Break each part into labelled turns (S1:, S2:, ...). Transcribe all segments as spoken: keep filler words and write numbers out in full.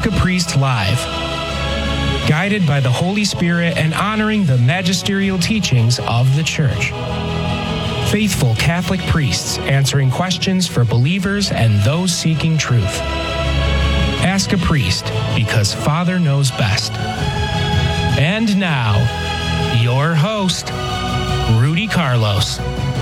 S1: Ask a Priest Live. Guided by the Holy Spirit and honoring the magisterial teachings of the Church. Faithful Catholic priests answering questions for believers and those seeking truth. Ask a Priest, because Father knows best. And now, your host, Rudy Carlos.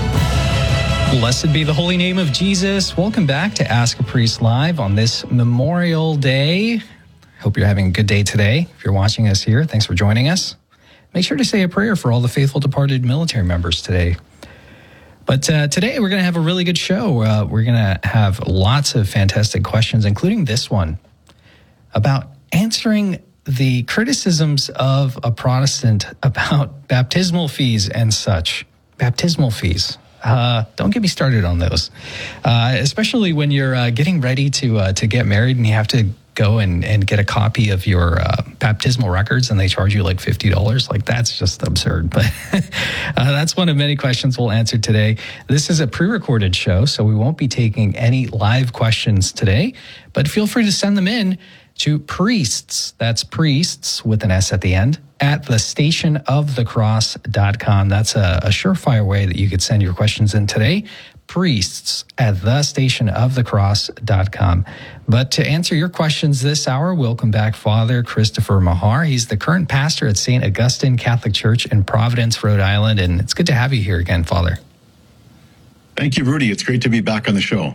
S2: Blessed be the holy name of Jesus. Welcome back to Ask a Priest Live on this Memorial Day. Hope you're having a good day today. If you're watching us here, thanks for joining us. Make sure to say a prayer for all the faithful departed military members today. But uh, today we're going to have a really good show. Uh, we're going to have lots of fantastic questions, including this one about answering the criticisms of a Protestant about baptismal fees and such. Baptismal fees. Uh, don't get me started on those, uh, especially when you're uh, getting ready to uh, to get married and you have to go and, and get a copy of your uh, baptismal records and they charge you like fifty dollars. Like, that's just absurd. But uh, that's one of many questions we'll answer today. This is a pre-recorded show, so we won't be taking any live questions today, but feel free to send them in to priests, that's priests with an S at the end, at the station of the cross dot com. That's a, a surefire way that you could send your questions in today. Priests at the station of the cross dot com. But to answer your questions this hour, welcome back Father Christopher Mahar. He's the current pastor at Saint Augustine Catholic Church in Providence, Rhode Island. And it's good to have you here again, Father.
S3: Thank you, Rudy. It's great to be back on the show.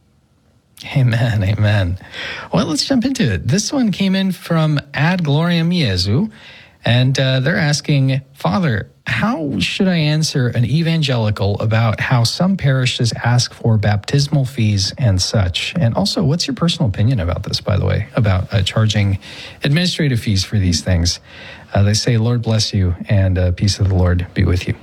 S2: Amen, amen. Well, let's jump into it. This one came in from Ad Gloriam Jesu, and uh, they're asking, Father, how should I answer an evangelical about how some parishes ask for baptismal fees and such? And also, what's your personal opinion about this, by the way, about uh, charging administrative fees for these things? Uh, they say, Lord bless you, and uh, peace of the Lord be with you.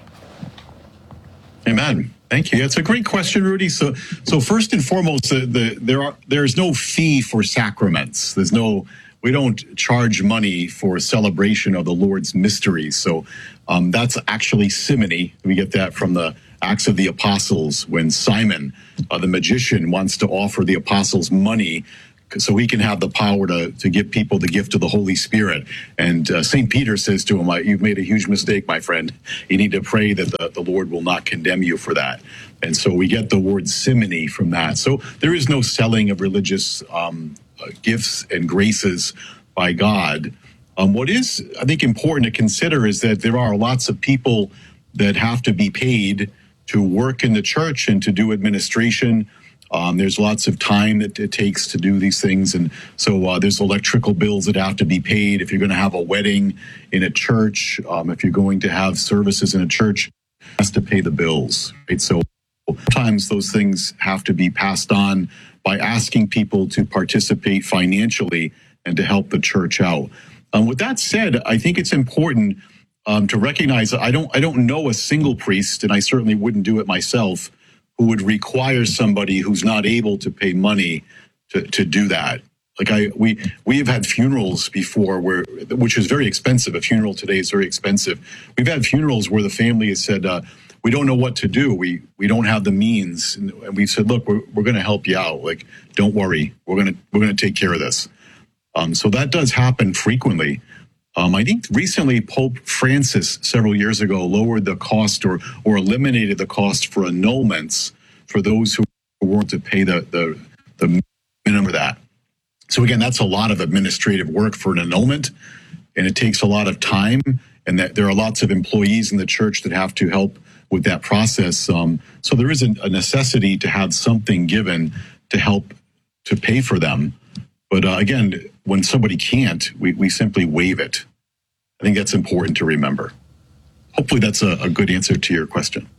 S3: Amen. Thank you. It's a great question, Rudy. So, so first and foremost, the, the, there are there is no fee for sacraments. There's no, we don't charge money for celebration of the Lord's mysteries. So, um, that's actually simony. We get that from the Acts of the Apostles when Simon, uh, the magician, wants to offer the apostles money so he can have the power to, to give people the gift of the Holy Spirit. And uh, Saint Peter says to him, you've made a huge mistake, my friend. You need to pray that the, the Lord will not condemn you for that. And so we get the word simony from that. So there is no selling of religious um, uh, gifts and graces by God. Um, what is, I think, important to consider is that there are lots of people that have to be paid to work in the church and to do administration. Um, there's lots of time that it takes to do these things. And so uh, there's electrical bills that have to be paid. If you're going to have a wedding in a church, um, if you're going to have services in a church, it has to pay the bills. Right? So sometimes those things have to be passed on by asking people to participate financially and to help the church out. Um, with that said, I think it's important um, to recognize that I don't, I don't know a single priest, and I certainly wouldn't do it myself, who would require somebody who's not able to pay money to, to do that. Like I, we, we have had funerals before where, which is very expensive. A funeral today is very expensive. We've had funerals where the family has said, uh, we don't know what to do. We, we don't have the means. And we said, look, we're, we're going to help you out. Like, don't worry. We're going to, we're going to take care of this. Um, so that does happen frequently. Um, I think recently Pope Francis, several years ago, lowered the cost or or eliminated the cost for annulments for those who weren't to pay the, the, the minimum for that. So again, that's a lot of administrative work for an annulment, and it takes a lot of time, and that there are lots of employees in the church that have to help with that process. Um, so there is a, a necessity to have something given to help to pay for them. But uh, again, when somebody can't, we, we simply waive it. I think that's important to remember. Hopefully that's a, a good answer to your question.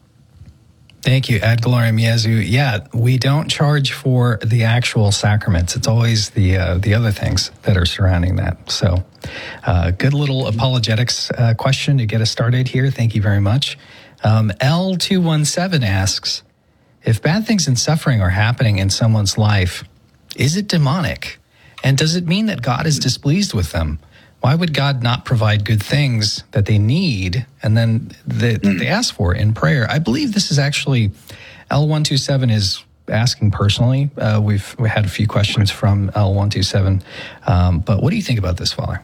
S2: Thank you, Ad Gloriam Jesu. Yeah, we don't charge for the actual sacraments. It's always the uh, the other things that are surrounding that. So, uh, good little apologetics uh, question to get us started here. Thank you very much. Um, L two one seven asks, if bad things and suffering are happening in someone's life, is it demonic? And does it mean that God is displeased with them? Why would God not provide good things that they need and then that, that they ask for in prayer? I believe this is actually, L one two seven is asking personally. Uh, we've we had a few questions from L one two seven. Um, but what do you think about this, Father?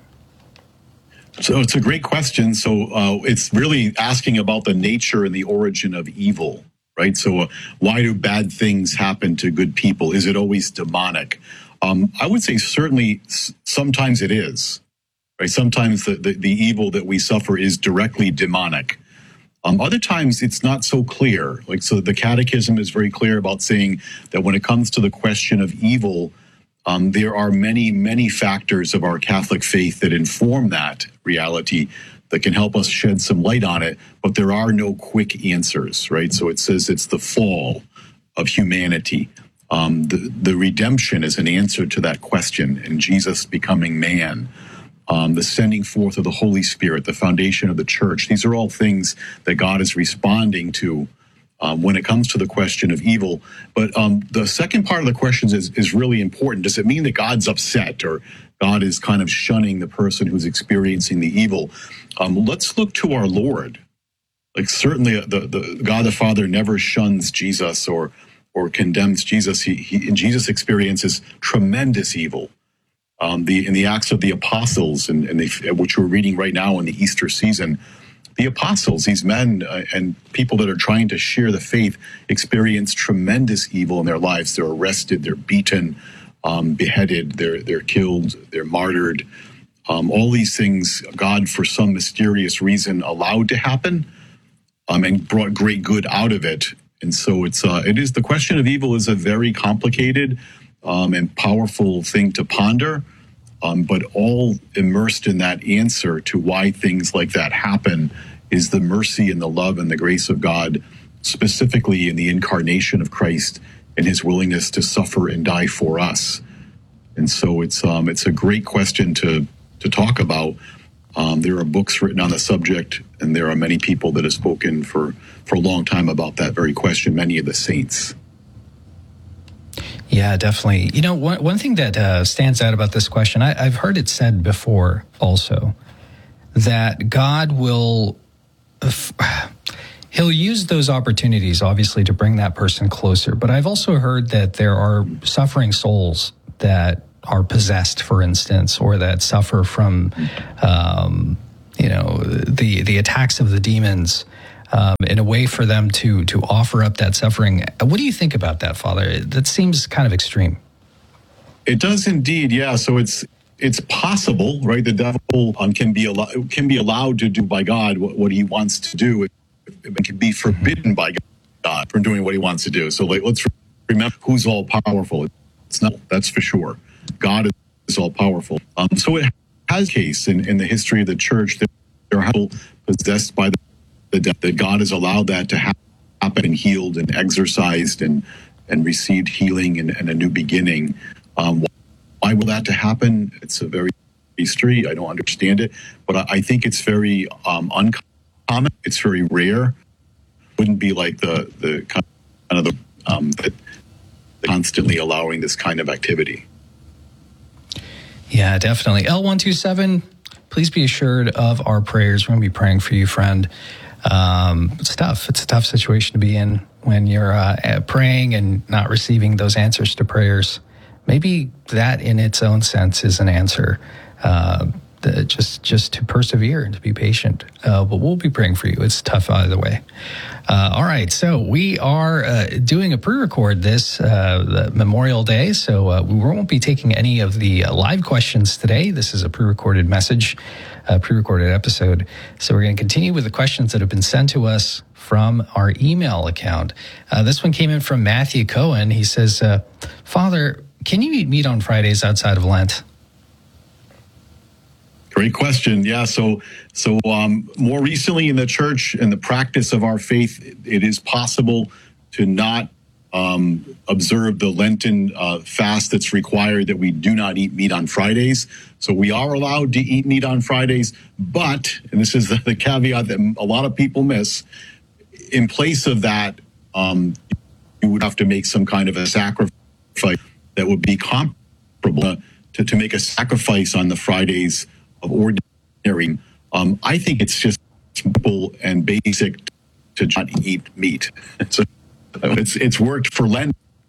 S3: So it's a great question. So uh, it's really asking about the nature and the origin of evil, right? So uh, why do bad things happen to good people? Is it always demonic? Um, I would say certainly sometimes it is, right? Sometimes the, the, the evil that we suffer is directly demonic. Um, other times it's not so clear. Like, so the Catechism is very clear about saying that when it comes to the question of evil, Um, there are many, many factors of our Catholic faith that inform that reality that can help us shed some light on it, but there are no quick answers, right? So it says it's the fall of humanity. Um, the, the redemption is an answer to that question, and Jesus becoming man, um, the sending forth of the Holy Spirit, the foundation of the church. These are all things that God is responding to Um, when it comes to the question of evil. But um, the second part of the question is, is really important. Does it mean that God's upset or God is kind of shunning the person who's experiencing the evil? Um, let's look to our Lord. Like, certainly the, the God the Father never shuns Jesus or or condemns Jesus. He, he Jesus experiences tremendous evil. Um, the in the Acts of the Apostles, and, and they, which we're reading right now in the Easter season, the apostles, these men uh, and people that are trying to share the faith, experience tremendous evil in their lives. They're arrested, they're beaten, um, beheaded, they're they're killed, they're martyred. Um, all these things, God, for some mysterious reason, allowed to happen, um, and brought great good out of it. And so it's uh, it is the question of evil is a very complicated um, and powerful thing to ponder. Um, but all immersed in that answer to why things like that happen is the mercy and the love and the grace of God, specifically in the incarnation of Christ and his willingness to suffer and die for us. And so it's um, it's a great question to to talk about. Um, there are books written on the subject, and there are many people that have spoken for, for a long time about that very question, many of the saints.
S2: Yeah, definitely. You know, one one thing that uh, stands out about this question, I, I've heard it said before also, that God will, uh, he'll use those opportunities, obviously, to bring that person closer. But I've also heard that there are suffering souls that are possessed, for instance, or that suffer from, um, you know, the the attacks of the demons. Um, in a way for them to to offer up that suffering. What do you think about that, Father? That seems kind of extreme.
S3: It does indeed, yeah. So it's it's possible, right? The devil um, can be al- can be allowed to do by God what, what he wants to do. It, it can be forbidden by God from doing what he wants to do. So like, let's remember who's all powerful. It's not, that's for sure. God is all powerful. Um, so it has a case in, in the history of the church that there are people possessed by the that God has allowed that to happen and healed and exorcised and and received healing and, and a new beginning. Um, why will that to happen? It's a very history. I don't understand it, but I, I think it's very um, uncommon. It's very rare. Wouldn't be like the the kind of the um, that constantly allowing this kind of activity.
S2: Yeah, definitely. L one two seven. Please be assured of our prayers. We're going to be praying for you, friend. Um, it's tough. It's a tough situation to be in when you're uh, praying and not receiving those answers to prayers. Maybe that in its own sense is an answer. Uh, the, just just to persevere and to be patient. Uh, but we'll be praying for you. It's tough either way. Uh, all right. So we are uh, doing a pre-record this uh, the Memorial Day. So uh, we won't be taking any of the uh, live questions today. This is a pre-recorded message, a pre-recorded episode. So we're going to continue with the questions that have been sent to us from our email account. Uh, this one came in from Matthew Cohen. He says, uh, Father, can you eat meat on Fridays outside of Lent?
S3: Great question. Yeah. So, so um, more recently in the church and the practice of our faith, it is possible to not um, observe the Lenten uh, fast that's required, that we do not eat meat on Fridays. So we are allowed to eat meat on Fridays, but, and this is the, the caveat that a lot of people miss, in place of that, um, you would have to make some kind of a sacrifice that would be comparable to, to make a sacrifice on the Fridays of ordinary. Um, I think it's just simple and basic to not eat meat. So it's it's worked for Lent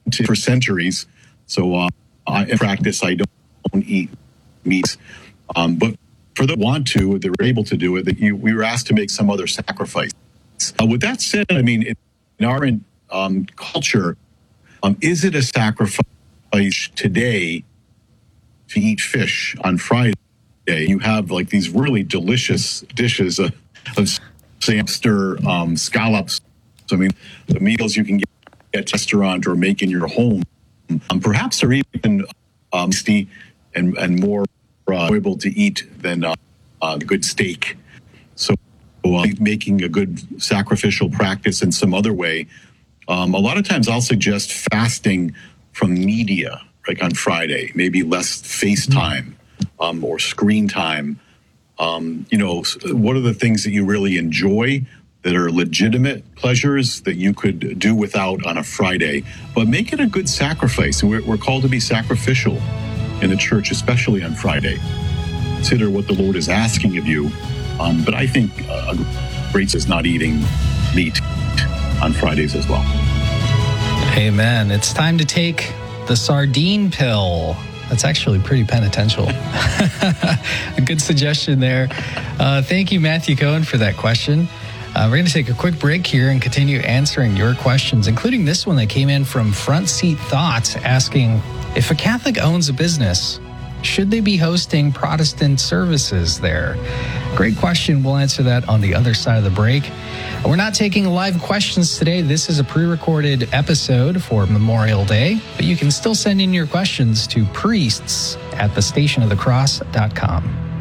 S3: to, for centuries. So uh, I, in practice, I don't, don't eat meat. Um, but for those who want to, they're able to do it, that you, we were asked to make some other sacrifice. Uh, with that said, I mean, in our um, culture, um, is it a sacrifice today to eat fish on Friday? You have like these really delicious dishes of, of lobster, um, scallops. So, I mean, the meals you can get at a restaurant or make in your home, um, perhaps are even um, tasty and, and more uh, able to eat than uh, uh, good steak. So, uh, making a good sacrificial practice in some other way. Um, a lot of times I'll suggest fasting from media, like on Friday, maybe less FaceTime um, or screen time. Um, you know, what are the things that you really enjoy that are legitimate pleasures that you could do without on a Friday? But make it a good sacrifice. And we're, we're called to be sacrificial in the church, especially on Friday. Consider what the Lord is asking of you. Um, but I think uh, great is not eating meat on Fridays as well.
S2: Amen. It's time to take the sardine pill. That's actually pretty penitential. A good suggestion there. Uh, thank you, Matthew Cohen, for that question. Uh, we're going to take a quick break here and continue answering your questions, including this one that came in from Front Seat Thoughts asking, if a Catholic owns a business, should they be hosting Protestant services there? Great question. We'll answer that on the other side of the break. We're not taking live questions today. This is a pre-recorded episode for Memorial Day, but you can still send in your questions to priests at the station of the cross dot com.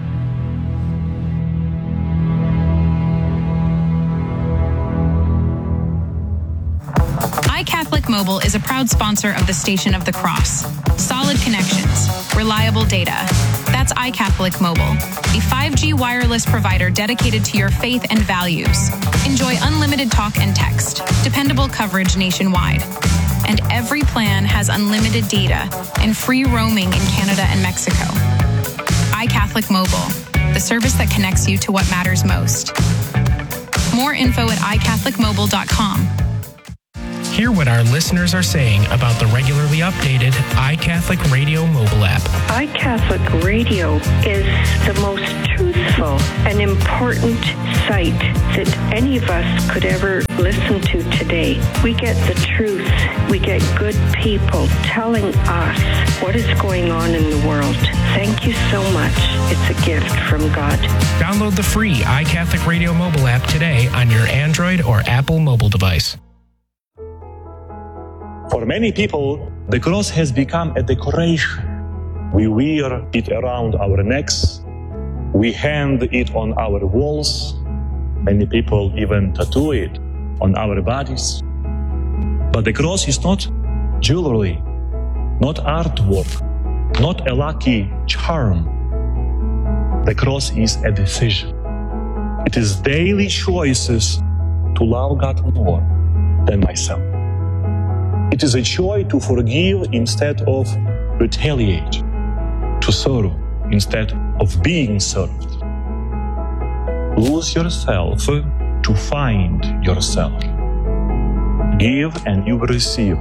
S4: iCatholic Mobile is a proud sponsor of the Station of the Cross. Solid connections, reliable data. That's iCatholic Mobile, a five G wireless provider dedicated to your faith and values. Enjoy unlimited talk and text, dependable coverage nationwide. And every plan has unlimited data and free roaming in Canada and Mexico. iCatholic Mobile, the service that connects you to what matters most. More info at i catholic mobile dot com.
S1: Hear what our listeners are saying about the regularly updated iCatholic Radio mobile app.
S5: iCatholic Radio is the most truthful and important site that any of us could ever listen to today. We get the truth. We get good people telling us what is going on in the world. Thank you so much. It's a gift from God.
S1: Download the free iCatholic Radio mobile app today on your Android or Apple mobile device.
S6: For many people, the cross has become a decoration. We wear it around our necks. We hang it on our walls. Many people even tattoo it on our bodies. But the cross is not jewelry, not artwork, not a lucky charm. The cross is a decision. It is daily choices to love God more than myself. It is a choice to forgive instead of retaliate, to serve instead of being served. Lose yourself to find yourself. Give and you will receive.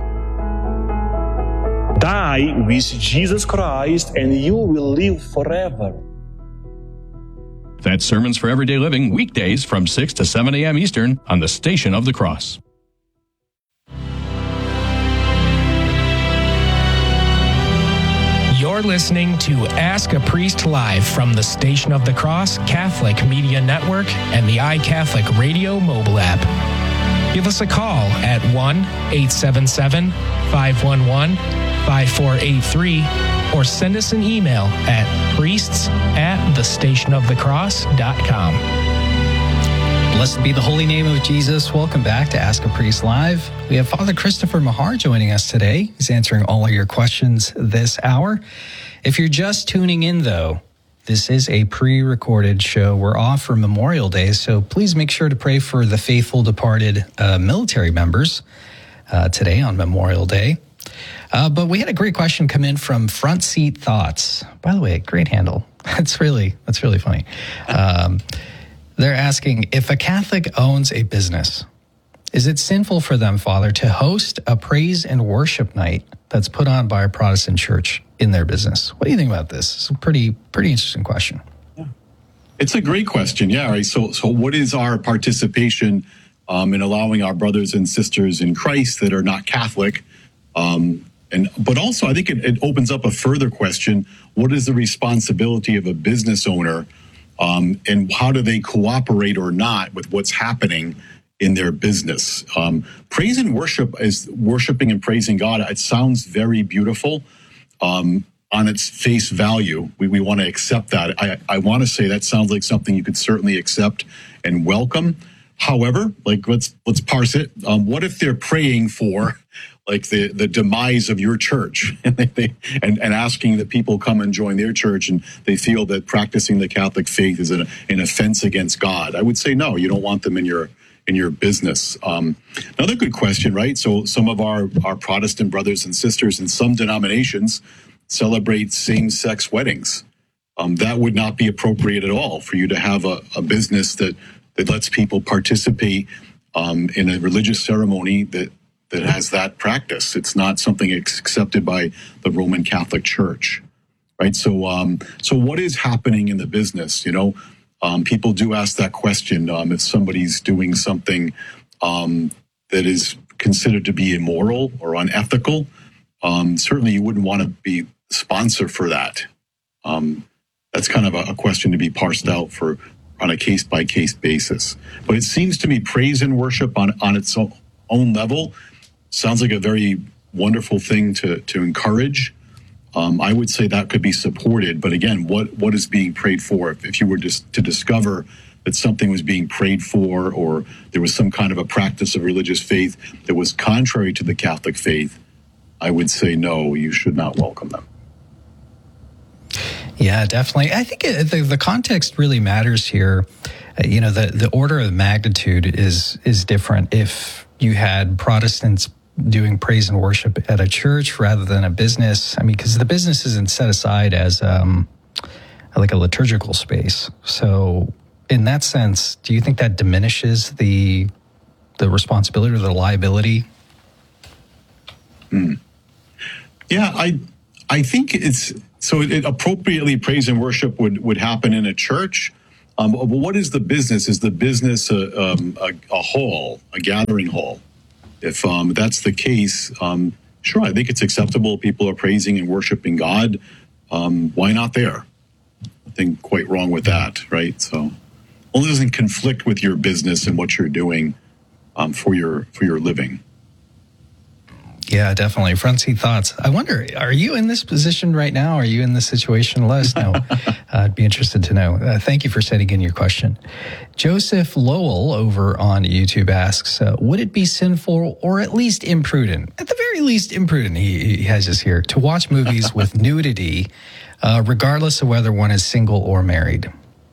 S6: Die with Jesus Christ and you will live forever.
S7: That's Sermons for Everyday Living, weekdays from six to seven a.m. Eastern on the Station of the Cross.
S1: You're listening to Ask a Priest Live from the Station of the Cross Catholic Media Network and the iCatholic Radio mobile app. Give us a call at one eight seven seven, five one one, five four eight three or send us an email at priests at the station of the cross dot com.
S2: Blessed be the holy name of Jesus. Welcome back to Ask a Priest Live. We have Father Christopher Mahar joining us today. He's answering all of your questions this hour. If you're just tuning in, though, this is a pre-recorded show. We're off for Memorial Day, so please make sure to pray for the faithful departed uh, military members uh, today on Memorial Day. Uh, but we had a great question come in from Front Seat Thoughts. By the way, great handle. That's really, that's really funny. Um, They're asking, if a Catholic owns a business, Is it sinful for them, Father, to host a praise and worship night that's put on by a Protestant church in their business? What do you think about this? It's a pretty, pretty interesting question.
S3: It's a great question. Yeah. Right. So, so what is our participation um, in allowing our brothers and sisters in Christ that are not Catholic? Um, and but also, I think it, it opens up a further question: what is the responsibility of a business owner, um, and how do they cooperate or not with what's happening in their business? Um, praise and worship is worshiping and praising God. It sounds very beautiful. Um, on its face value, we, we want to accept that. I, I want to say that sounds like something you could certainly accept and welcome. However, like let's let's parse it. Um, what if they're praying for like the, the demise of your church and, they, they, and and asking that people come and join their church, and they feel that practicing the Catholic faith is an, an offense against God? I would say no. You don't want them in your in your business. Um, another good question, right? So some of our our Protestant brothers and sisters in some denominations celebrate same-sex weddings. Um, that would not be appropriate at all for you to have a, a business that, that lets people participate um, in a religious ceremony that, that has that practice. It's not something accepted by the Roman Catholic Church, right? So, um, so what is happening in the business? You know, um, people do ask that question. Um, if somebody's doing something um, that is considered to be immoral or unethical, um, certainly you wouldn't want to be sponsor for that. Um, that's kind of a, a question to be parsed out for on a case by case basis. But it seems to me praise and worship on, on its own level sounds like a very wonderful thing to, to encourage. Um, I would say that could be supported. But again, what, what is being prayed for? If, if you were just to discover that something was being prayed for, or there was some kind of a practice of religious faith that was contrary to the Catholic faith, I would say no, you should not welcome them.
S2: Yeah, definitely. I think it, the, the context really matters here. Uh, you know, the, the order of magnitude is is different if you had Protestants doing praise and worship at a church rather than a business. I mean, because the business isn't set aside as um, like a liturgical space. So in that sense, do you think that diminishes the the responsibility or the liability?
S3: Mm. Yeah, I I think it's so it appropriately praise and worship would, would happen in a church. Um, but what is the business? Is the business a, um, a, a hall, a gathering hall? If um, that's the case, um, sure, I think it's acceptable. People are praising and worshiping God. Um, why not there? Nothing quite wrong with that, right? So, well, it doesn't conflict with your business and what you're doing um, for your for your living.
S2: Yeah, definitely. Front seat thoughts. I wonder, are you in this position right now? Are you in this situation? Let us know. uh, I'd be interested to know. Uh, thank you for sending in your question. Joseph Lowell over on YouTube asks, uh, would it be sinful or at least imprudent, at the very least imprudent, he, he has us here, to watch movies with nudity, uh, regardless of whether one is single or married?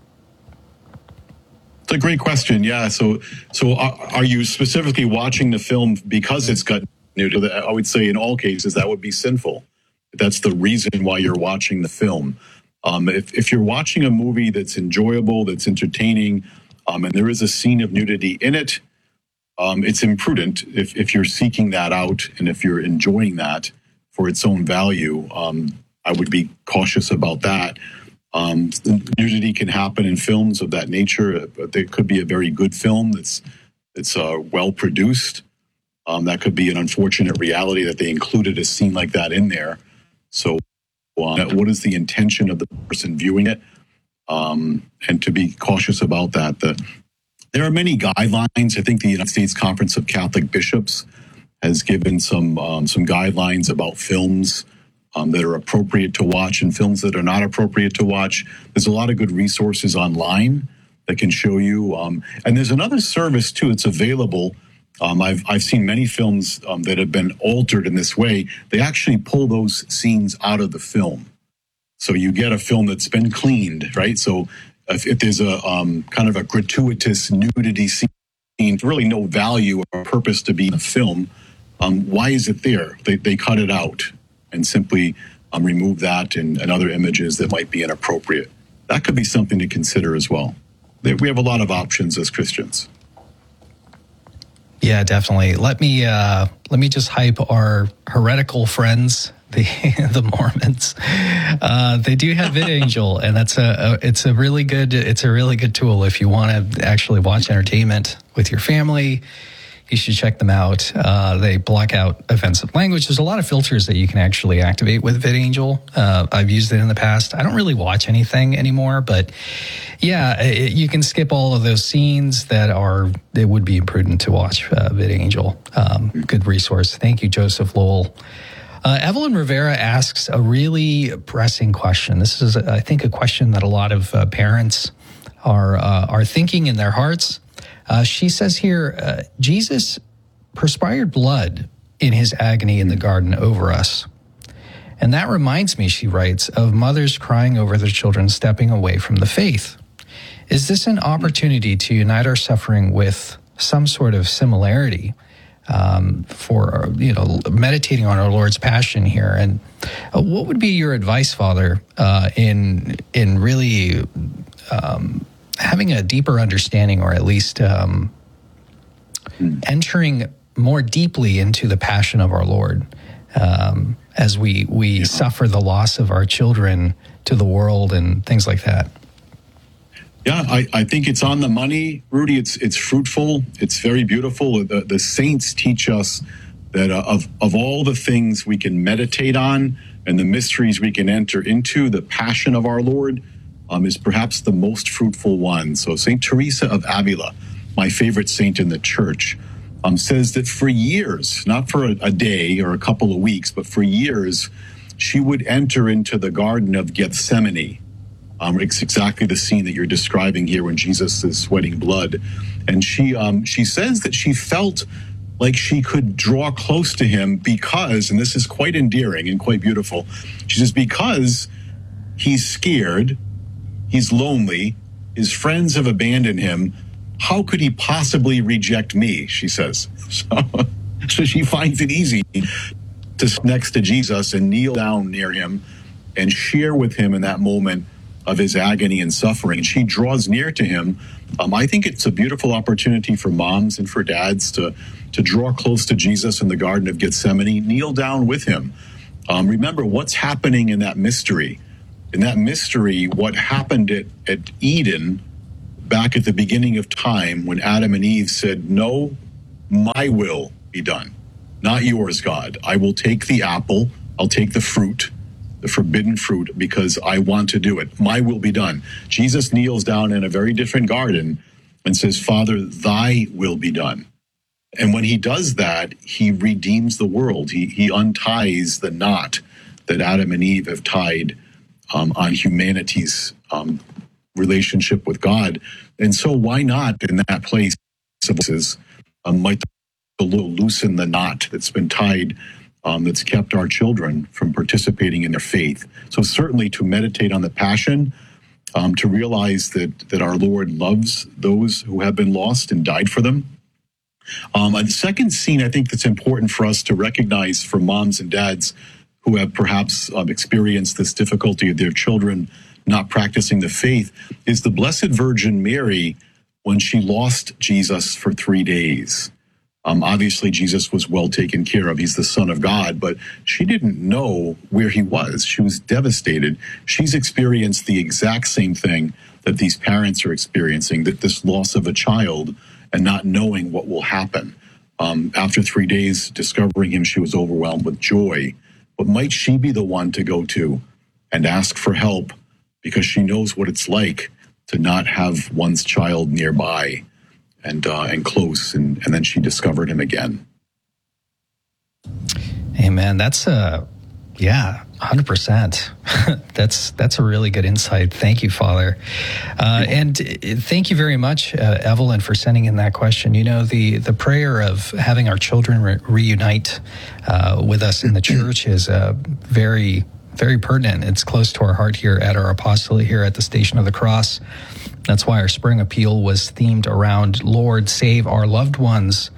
S3: It's a great question. Yeah. So, so are, are you specifically watching the film because it's got nudity? I would say in all cases that would be sinful. That's the reason why you're watching the film. Um, if, if you're watching a movie that's enjoyable, that's entertaining, um, and there is a scene of nudity in it, um, it's imprudent if, if you're seeking that out and if you're enjoying that for its own value. Um, I would be cautious about that. Um, nudity can happen in films of that nature. But there could be a very good film that's that's uh, well produced. Um, that could be an unfortunate reality that they included a scene like that in there. So, uh, what is the intention of the person viewing it? Um, and to be cautious about that. The, there are many guidelines. I think the United States Conference of Catholic Bishops has given some um, some guidelines about films um, that are appropriate to watch and films that are not appropriate to watch. There's a lot of good resources online that can show you. Um, and there's another service too that's available. Um, I've I've seen many films um, that have been altered in this way. They actually pull those scenes out of the film, so you get a film that's been cleaned, right? So if, if there's a um, kind of a gratuitous nudity scene, really no value or purpose to be in a film, um, why is it there? They they cut it out and simply um, remove that and, and other images that might be inappropriate. That could be something to consider as well. We have a lot of options as Christians.
S2: Yeah, definitely. Let me uh, let me just hype our heretical friends, the the Mormons. Uh, they do have VidAngel, and that's a, a it's a really good it's a really good tool if you want to actually watch entertainment with your family. You should check them out. Uh, they block out offensive language. There's a lot of filters that you can actually activate with VidAngel. Uh, I've used it in the past. I don't really watch anything anymore, but yeah, it, you can skip all of those scenes that are, it would be imprudent to watch uh, VidAngel. Um, good resource. Thank you, Joseph Lowell. Uh, Evelyn Rivera asks a really pressing question. This is, I think, a question that a lot of uh, parents are uh, are thinking in their hearts. Uh, she says here, uh, Jesus perspired blood in his agony in the garden over us. And that reminds me, she writes, of mothers crying over their children stepping away from the faith. Is this an opportunity to unite our suffering with some sort of similarity um, for, you know, meditating on our Lord's passion here? And uh, what would be your advice, Father, uh, in in really um, having a deeper understanding, or at least um, entering more deeply into the passion of our Lord um, as we we yeah. suffer the loss of our children to the world and things like that?
S3: Yeah, I, I think it's on the money, Rudy. It's it's fruitful. It's very beautiful. The, the saints teach us that uh, of, of all the things we can meditate on and the mysteries we can enter into, the passion of our Lord um, is perhaps the most fruitful one. So Saint Teresa of Avila, my favorite saint in the church, um, says that for years, not for a, a day or a couple of weeks, but for years, she would enter into the Garden of Gethsemane. Um, it's exactly the scene that you're describing here when Jesus is sweating blood. And she um, she says that she felt like she could draw close to him because, and this is quite endearing and quite beautiful, she says, because he's scared, he's lonely, his friends have abandoned him, how could he possibly reject me, she says. So, so she finds it easy to sit next to Jesus and kneel down near him and share with him in that moment of his agony and suffering. And she draws near to him. Um, I think it's a beautiful opportunity for moms and for dads to, to draw close to Jesus in the Garden of Gethsemane, kneel down with him. Um, remember what's happening in that mystery. In that mystery, what happened at, at Eden back at the beginning of time when Adam and Eve said, no, my will be done, not yours, God. I will take the apple, I'll take the fruit, the forbidden fruit, because I want to do it. My will be done. Jesus kneels down in a very different garden and says, Father, thy will be done. And when he does that, he redeems the world. He, he unties the knot that Adam and Eve have tied um, on humanity's um, relationship with God. And so why not in that place um, might the Lord loosen the knot that's been tied Um, that's kept our children from participating in their faith. So certainly to meditate on the passion, um, to realize that that our Lord loves those who have been lost and died for them. Um, and the second scene I think that's important for us to recognize for moms and dads who have perhaps um, experienced this difficulty of their children not practicing the faith is the Blessed Virgin Mary when she lost Jesus for three days. Um, obviously, Jesus was well taken care of. He's the Son of God, but she didn't know where he was. She was devastated. She's experienced the exact same thing that these parents are experiencing, that this loss of a child and not knowing what will happen. Um, after three days discovering him, she was overwhelmed with joy. But might she be the one to go to and ask for help because she knows what it's like to not have one's child nearby and uh, and close, and, and then she discovered him again.
S2: Amen. That's a, yeah, one hundred percent. that's that's a really good insight. Thank you, Father. Uh, and thank you very much, uh, Evelyn, for sending in that question. You know, the, the prayer of having our children re- reunite uh, with us in the church is uh, very, very pertinent. It's close to our heart here at our apostolate here at the Station of the Cross. That's why our spring appeal was themed around Lord, save our loved ones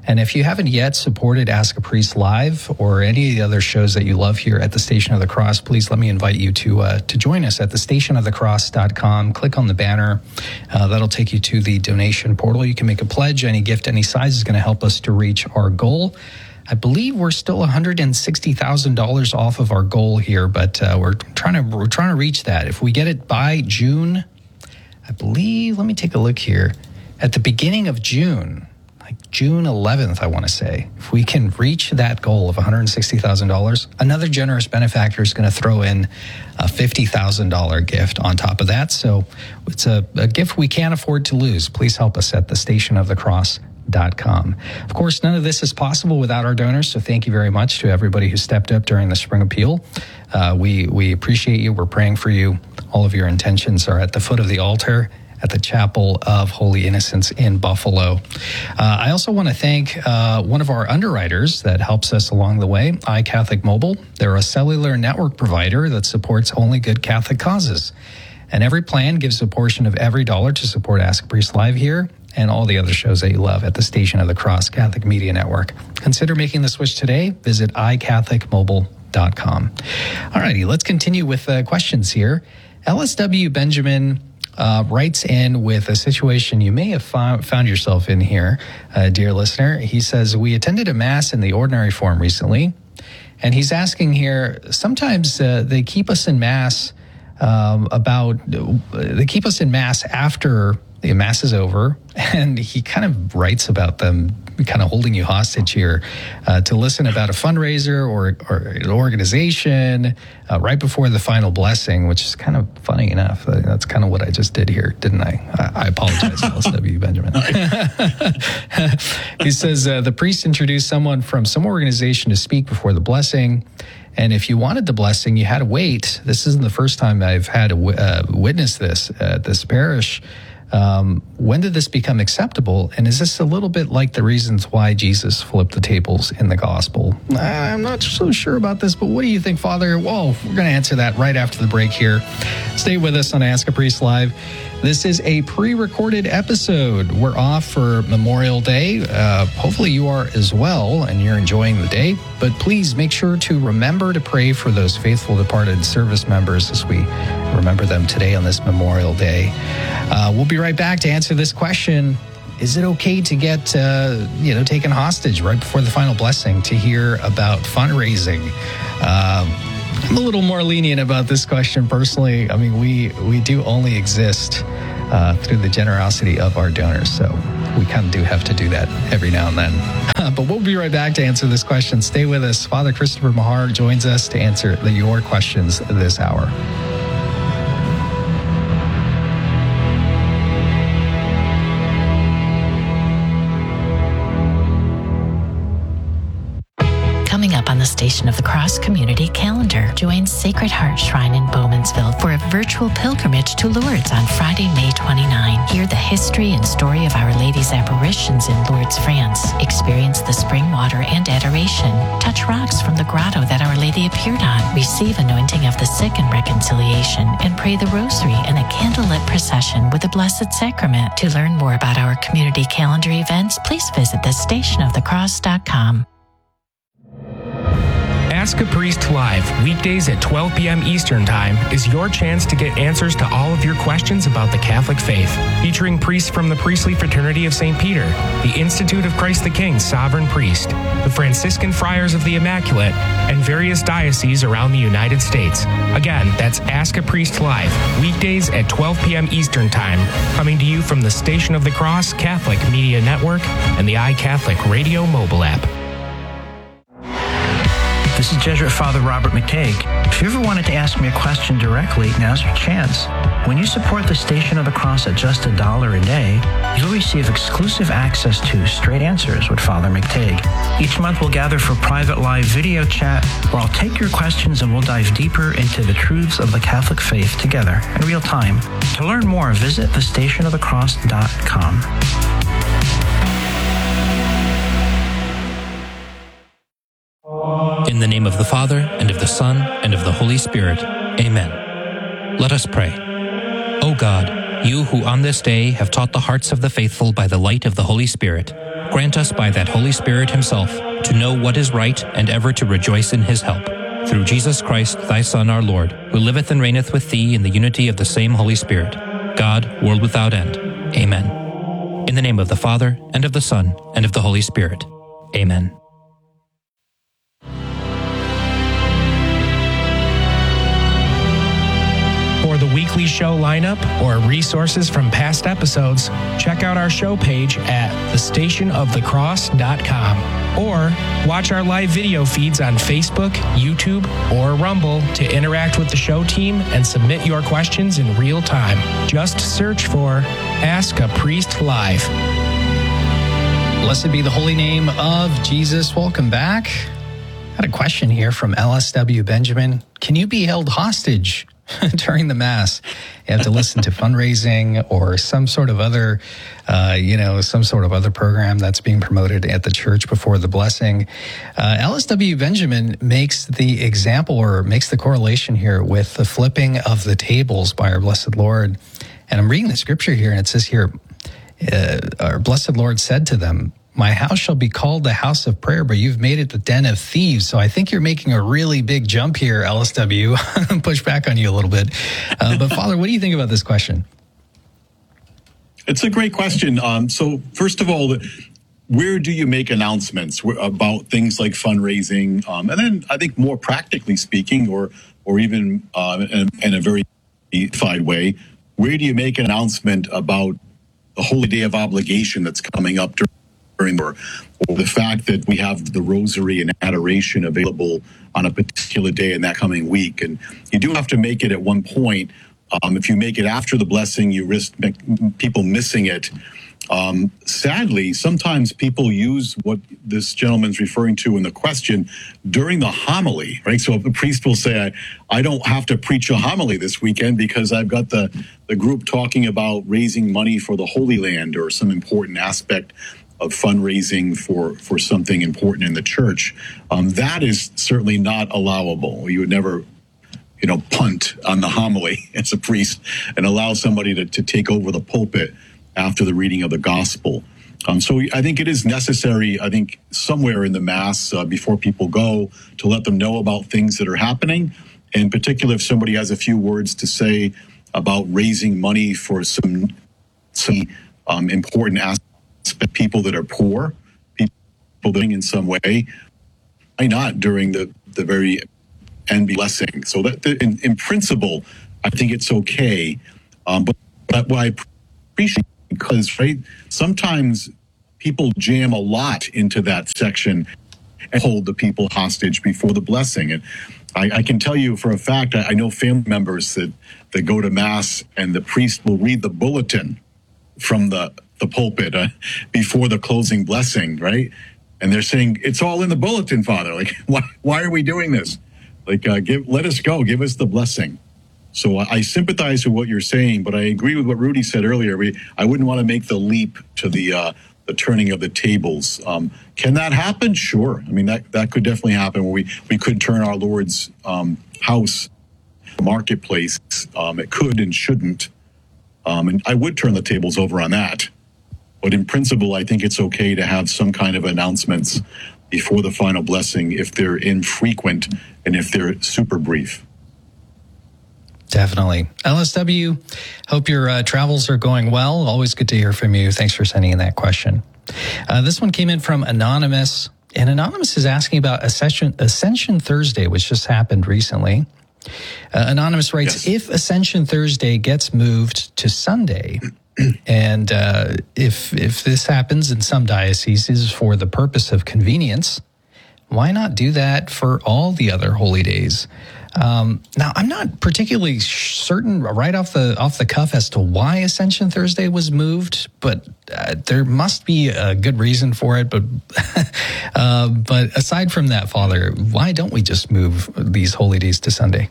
S2: And if you haven't yet supported Ask a Priest Live or any of the other shows that you love here at the Station of the Cross, please let me invite you to uh, to join us at the station of the cross dot com. Click on the banner. Uh, that'll take you to the donation portal. You can make a pledge. Any gift, any size is going to help us to reach our goal. I believe we're still one hundred sixty thousand dollars off of our goal here, but uh, we're trying to we're trying to reach that. If we get it by June, I believe, let me take a look here. At the beginning of June, like June eleventh, I want to say, if we can reach that goal of one hundred sixty thousand dollars, another generous benefactor is going to throw in a fifty thousand dollars gift on top of that. So it's a, a gift we can't afford to lose. Please help us at the station of the cross dot com. Of course, none of this is possible without our donors, so thank you very much to everybody who stepped up during the Spring Appeal. Uh, we, we appreciate you. We're praying for you. All of your intentions are at the foot of the altar at the Chapel of Holy Innocents in Buffalo. Uh, I also want to thank uh, one of our underwriters that helps us along the way, iCatholic Mobile. They're a cellular network provider that supports only good Catholic causes. And every plan gives a portion of every dollar to support Ask a Priest Live here and all the other shows that you love at the Station of the Cross Catholic Media Network. Consider making the switch today. Visit i catholic mobile dot com. All righty, let's continue with uh, questions here. L S W Benjamin uh, writes in with a situation you may have found, found yourself in here, uh, dear listener. He says, we attended a Mass in the ordinary form recently, and he's asking here, sometimes uh, they keep us in Mass um, about, uh, they keep us in Mass after the Mass is over, and he kind of writes about them kind of holding you hostage here uh, to listen about a fundraiser or, or an organization uh, right before the final blessing, which is kind of funny enough. Uh, that's kind of what I just did here, didn't I? I, I apologize, L S W Benjamin. He says, uh, the priest introduced someone from some organization to speak before the blessing. And if you wanted the blessing, you had to wait. This isn't the first time I've had to w- uh, witness this at this parish. Um, when did this become acceptable? And is this a little bit like the reasons why Jesus flipped the tables in the gospel? I'm not so sure about this, but what do you think, Father? Whoa, we're going to answer that right after the break here. Stay with us on Ask a Priest Live. This is a pre-recorded episode. We're off for Memorial Day. Uh, hopefully you are as well, and you're enjoying the day. But please make sure to remember to pray for those faithful departed service members as we remember them today on this Memorial Day. Uh, we'll be right back to answer this question. Is it okay to get, uh, you know, taken hostage right before the final blessing to hear about fundraising? Um, I'm a little more lenient about this question personally. I mean, we, we do only exist uh, through the generosity of our donors, so we kind of do have to do that every now and then. But we'll be right back to answer this question. Stay with us. Father Christopher Mahar joins us to answer the, your questions this hour.
S8: Coming up on the Station of the Cross Community Calendar, join Sacred Heart Shrine in Bowmansville for a virtual pilgrimage to Lourdes on Friday, May twenty-ninth. Hear the history and story of Our Lady's apparitions in Lourdes, France. Experience the spring water and adoration. Touch rocks from the grotto that Our Lady appeared on. Receive anointing of the sick and reconciliation, and pray the rosary in a candlelit procession with the Blessed Sacrament. To learn more about our community calendar events, please visit the station of the cross dot com.
S1: Ask a Priest Live, weekdays at twelve p.m. Eastern Time, is your chance to get answers to all of your questions about the Catholic faith. Featuring priests from the Priestly Fraternity of Saint Peter, the Institute of Christ the King Sovereign Priest, the Franciscan Friars of the Immaculate, and various dioceses around the United States. Again, that's Ask a Priest Live, weekdays at twelve p.m. Eastern Time, coming to you from the Station of the Cross Catholic Media Network and the iCatholic Radio mobile app.
S9: This is Jesuit Father Robert McTague. If you ever wanted to ask me a question directly, now's your chance. When you support the Station of the Cross at just a dollar a day, you'll receive exclusive access to Straight Answers with Father McTague. Each month we'll gather for private live video chat where I'll take your questions and we'll dive deeper into the truths of the Catholic faith together in real time. To learn more, visit the station of the cross dot com.
S10: In the name of the Father, and of the Son, and of the Holy Spirit. Amen. Let us pray. O God, you who on this day have taught the hearts of the faithful by the light of the Holy Spirit, grant us by that Holy Spirit himself to know what is right and ever to rejoice in his help. Through Jesus Christ, thy Son, our Lord, who liveth and reigneth with thee in the unity of the same Holy Spirit, God, world without end. Amen. In the name of the Father, and of the Son, and of the Holy Spirit. Amen.
S1: For the weekly show lineup or resources from past episodes, check out our show page at the station of the cross dot com or watch our live video feeds on Facebook, YouTube, or Rumble to interact with the show team and submit your questions in real time. Just search for Ask a Priest Live.
S2: Blessed be the holy name of Jesus. Welcome back. Got a question here from L S W Benjamin. Can you be held hostage during the Mass? You have to listen to fundraising or some sort of other, uh, you know, some sort of other program that's being promoted at the church before the blessing. Uh, L S W Benjamin makes the example or makes the correlation here with the flipping of the tables by our blessed Lord. And I'm reading the scripture here, and it says here, uh, our blessed Lord said to them, my house shall be called the house of prayer, but you've made it the den of thieves. So I think you're making a really big jump here, L S W. Push back on you a little bit. Uh, but Father, what do you think about this question?
S3: It's a great question. Um, so first of all, where do you make announcements about things like fundraising? Um, and then I think more practically speaking, or or even uh, in, in a very unified way, where do you make an announcement about the Holy Day of Obligation that's coming up during Or, or the fact that we have the rosary and adoration available on a particular day in that coming week? And you do have to make it at one point. Um, if you make it after the blessing, you risk people missing it. Um, sadly, sometimes people use what this gentleman's referring to in the question during the homily, right? So if the priest will say, I, I don't have to preach a homily this weekend because I've got the, the group talking about raising money for the Holy Land or some important aspect of fundraising for, for something important in the church. Um, that is certainly not allowable. You would never, you know, punt on the homily as a priest and allow somebody to, to take over the pulpit after the reading of the gospel. Um, so I think it is necessary, I think, somewhere in the Mass uh, before people go to let them know about things that are happening. In particular, if somebody has a few words to say about raising money for some, some um, important aspects, people that are poor, people living in some way, why not during the, the very end blessing? So that in, in principle, I think it's okay. Um, but, but what I appreciate, because right, sometimes people jam a lot into that section and hold the people hostage before the blessing. And I, I can tell you for a fact, I, I know family members that, that go to Mass and the priest will read the bulletin from the the pulpit uh, before the closing blessing, right? And they're saying, it's all in the bulletin, Father. Like, why, why are we doing this? Like, uh, give, let us go, give us the blessing. So I, I sympathize with what you're saying, but I agree with what Rudy said earlier. We, I wouldn't want to make the leap to the uh, the turning of the tables. Um, can that happen? Sure. I mean, that, that could definitely happen where we, we could turn our Lord's um, house marketplace. Um, it could and shouldn't. Um, and I would turn the tables over on that. But in principle, I think it's okay to have some kind of announcements before the final blessing if they're infrequent and if they're super brief.
S2: Definitely. L S W, hope your uh, travels are going well. Always good to hear from you. Thanks for sending in that question. Uh, this one came in from Anonymous, and Anonymous is asking about Ascension, Ascension Thursday, which just happened recently. Uh, Anonymous writes, yes. If Ascension Thursday gets moved to Sunday, and uh, if if this happens in some dioceses for the purpose of convenience, why not do that for all the other holy days? Um, now, I'm not particularly certain right off the off the cuff as to why Ascension Thursday was moved, but uh, there must be a good reason for it. But uh, but aside from that, Father, why don't we just move these holy days to Sunday?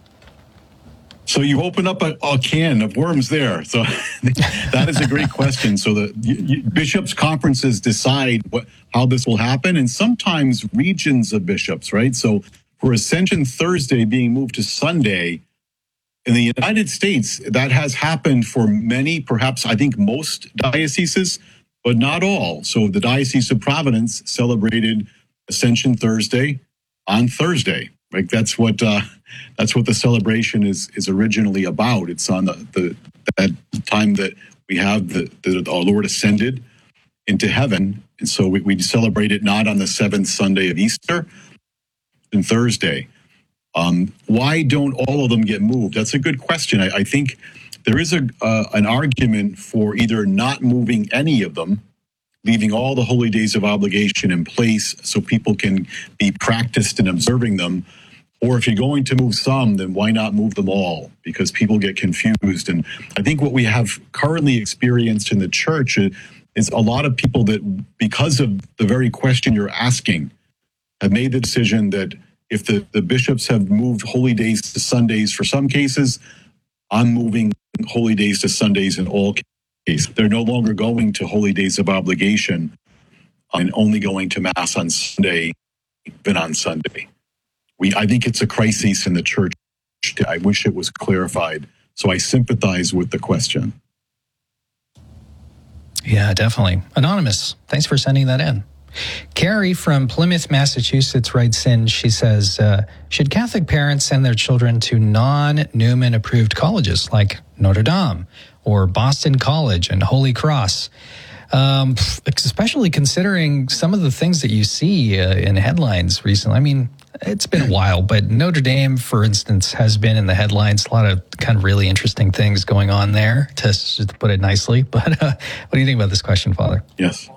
S3: So you open up a, a can of worms there. So that is a great question. So the you, you, bishops' conferences decide what how this will happen, and sometimes regions of bishops, right? So for Ascension Thursday being moved to Sunday, In the United States, that has happened for many, perhaps I think most dioceses, but not all. So the Diocese of Providence celebrated Ascension Thursday on Thursday. Right? That's what uh, that's what the celebration is is originally about. It's on the, the that time that we have the, the our Lord ascended into heaven, and so we, we celebrate it not on the seventh Sunday of Easter, and Thursday. Um, why don't all of them get moved? That's a good question. I, I think there is a uh, an argument for either not moving any of them, leaving all the holy days of obligation in place so people can be practiced in observing them. Or if you're going to move some, then why not move them all? Because people get confused. And I think what we have currently experienced in the church is a lot of people that, because of the very question you're asking, have made the decision that if the, the bishops have moved holy days to Sundays for some cases, I'm moving holy days to Sundays in all cases. They're no longer going to holy days of obligation and only going to Mass on Sunday than on Sunday. We, I think it's a crisis in the church. I wish it was clarified. So I sympathize with the question.
S2: Yeah, definitely. Anonymous, thanks for sending that in. Carrie from Plymouth, Massachusetts writes in, she says, uh, should Catholic parents send their children to non-Newman approved colleges like Notre Dame or Boston College and Holy Cross? Um, especially considering some of the things that you see uh, in headlines recently. I mean, it's been a while, but Notre Dame, for instance, has been in the headlines. A lot of kind of really interesting things going on there, to, to put it nicely. But uh, what do you think about this question, Father?
S3: Yes.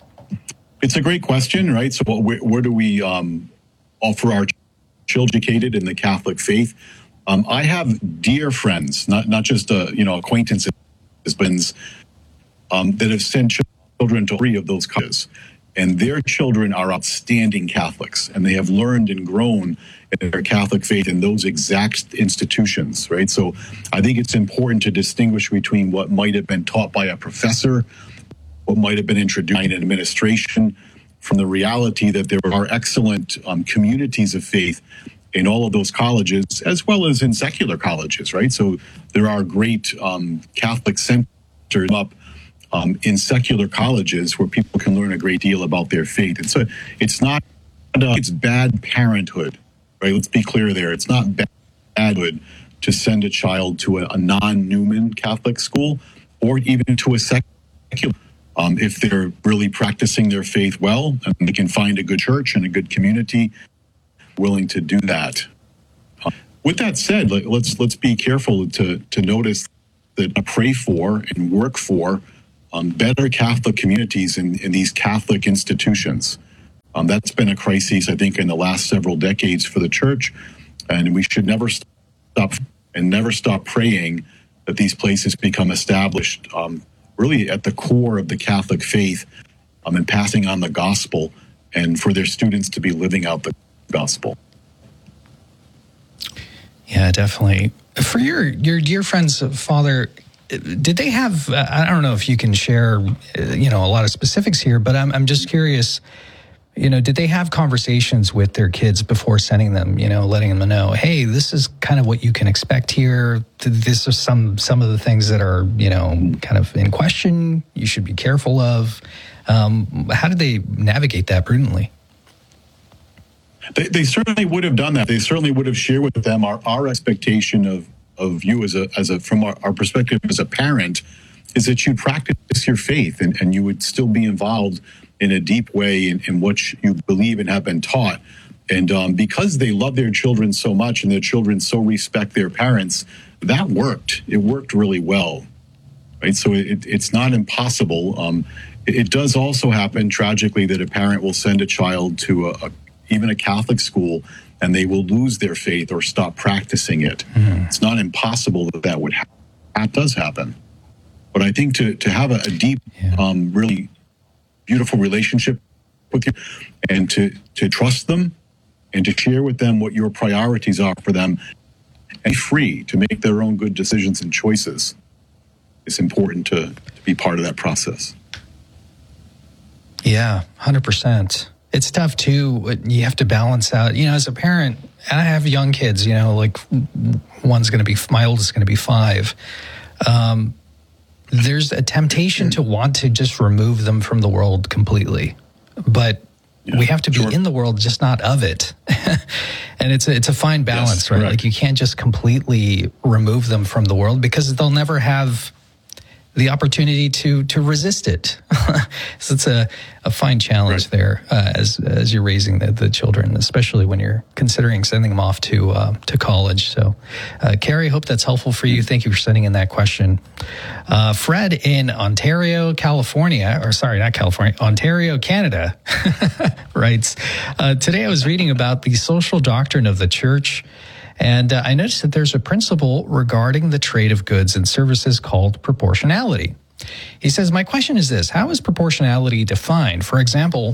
S3: It's a great question, right? So where, where do we um, offer our children educated in the Catholic faith? Um, I have dear friends, not not just uh, you know acquaintances, but um, that have sent children to three of those colleges. And their children are outstanding Catholics, and they have learned and grown in their Catholic faith in those exact institutions, right? So I think it's important to distinguish between what might have been taught by a professor, what might have been introduced in administration, from the reality that there are excellent um, communities of faith in all of those colleges, as well as in secular colleges, right? So there are great um, Catholic centers up Um, in secular colleges where people can learn a great deal about their faith. It's a, it's not, uh, it's bad parenthood, right? Let's be clear there. It's not bad parenthood to send a child to a, a non-Newman Catholic school or even to a secular, um, if they're really practicing their faith well and they can find a good church and a good community willing to do that. Uh, with that said, let, let's let's be careful to to notice that I pray for and work for Um, better Catholic communities in, in these Catholic institutions. Um, that's been a crisis, I think, in the last several decades for the church, and we should never stop and never stop praying that these places become established um, really at the core of the Catholic faith um, and passing on the gospel, and for their students to be living out the gospel.
S2: Yeah, definitely. For your, your dear friends, Father, did they have, uh, I don't know if you can share, uh, you know, a lot of specifics here, but I'm I'm just curious, you know, did they have conversations with their kids before sending them, you know, letting them know, hey, this is kind of what you can expect here. This is some, some of the things that are, you know, kind of in question, you should be careful of. Um, how did they navigate that prudently?
S3: They, they certainly would have done that. They certainly would have shared with them our, our expectation of of you as a, as a from our, our perspective as a parent, is that you practice your faith and, and you would still be involved in a deep way in, in what you believe and have been taught. And um, because they love their children so much and their children so respect their parents, that worked. It worked really well, right? So it, it's not impossible. Um, it, it does also happen, tragically, that a parent will send a child to a, a even a Catholic school and they will lose their faith or stop practicing it. Mm-hmm. It's not impossible that that would happen. That does happen. But I think to, to have a, a deep, yeah. um, really beautiful relationship with you and to, to trust them and to share with them what your priorities are for them and be free to make their own good decisions and choices, it's important to, to be part of that process.
S2: Yeah, one hundred percent. It's tough too. You have to balance out, you know, as a parent, and I have young kids, you know, like one's going to be, my oldest is going to be five. Um, there's a temptation to want to just remove them from the world completely, but yeah, we have to be sure. in the world, just not of it. And it's a, it's a fine balance, yes, right? Correct. Like you can't just completely remove them from the world because they'll never have the opportunity to to resist it. So it's a, a fine challenge right. there uh, as as you're raising the, the children, especially when you're considering sending them off to uh, to college. So, uh, Carrie, hope that's helpful for you. Thank you for sending in that question. Uh, Fred in Ontario, California, or sorry, not California, Ontario, Canada, writes, uh, today I was reading about the social doctrine of the church. And uh, I noticed that there's a principle regarding the trade of goods and services called proportionality. He says, my question is this: how is proportionality defined? For example,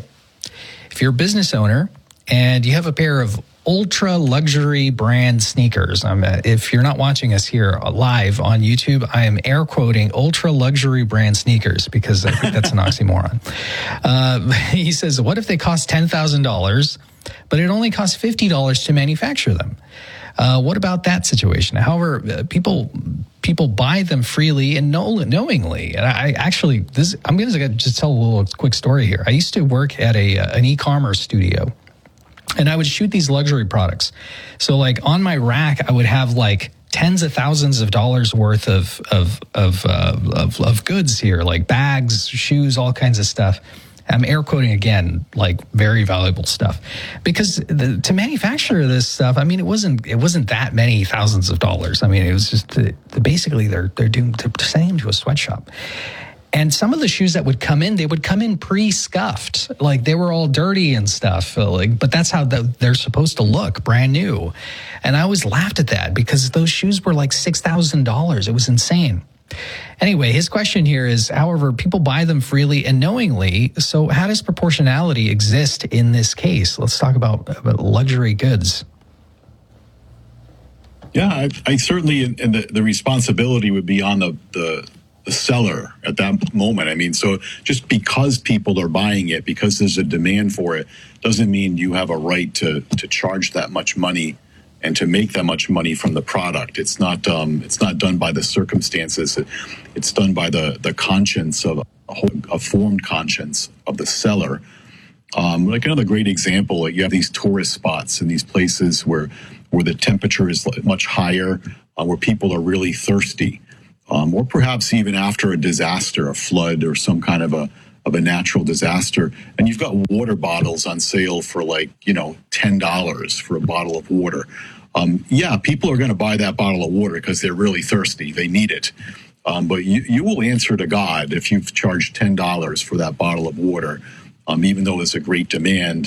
S2: if you're a business owner and you have a pair of ultra luxury brand sneakers, um, if you're not watching us here live on YouTube, I am air quoting ultra luxury brand sneakers because I think that's an oxymoron. Uh, he says, what if they cost ten thousand dollars, but it only costs fifty dollars to manufacture them? Uh, what about that situation? However, uh, people people buy them freely and know, knowingly. And I actually, this I'm going to just tell a little quick story here. I used to work at a an e-commerce studio, and I would shoot these luxury products. So, like on my rack, I would have like tens of thousands of dollars worth of of of uh, of, of goods here, like bags, shoes, all kinds of stuff. I'm air quoting again, like very valuable stuff, because the, to manufacture this stuff, I mean, it wasn't it wasn't that many thousands of dollars. I mean, it was just the, the, basically they're they're doing they're sending them to a sweatshop, and some of the shoes that would come in, they would come in pre-scuffed, like they were all dirty and stuff. Like, but that's how the, they're supposed to look, brand new. And I always laughed at that because those shoes were like six thousand dollars. It was insane. Anyway, his question here is, however, people buy them freely and knowingly. So how does proportionality exist in this case? Let's talk about, about luxury goods.
S3: Yeah, I, I certainly, and the, the responsibility would be on the, the, the seller at that moment. I mean, so just because people are buying it, because there's a demand for it, doesn't mean you have a right to, to charge that much money and to make that much money from the product. It's not um, it's not done by the circumstances. It, it's done by the, the conscience of a, whole, a formed conscience of the seller. Um, like another great example, you have these tourist spots in these places where where the temperature is much higher, uh, where people are really thirsty, um, or perhaps even after a disaster, a flood, or some kind of a of a natural disaster, and you've got water bottles on sale for like, you know, ten dollars for a bottle of water. Um, yeah, people are going to buy that bottle of water because they're really thirsty. They need it. Um, but you, you will answer to God if you've charged ten dollars for that bottle of water, um, even though there's a great demand.